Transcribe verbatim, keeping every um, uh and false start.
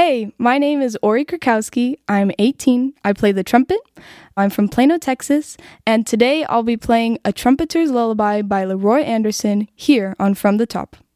Hey, my name is Ori Krakowski. I'm eighteen. I play the trumpet. I'm from Plano, Texas, and today I'll be playing A Trumpeter's Lullaby by Leroy Anderson here on From the Top.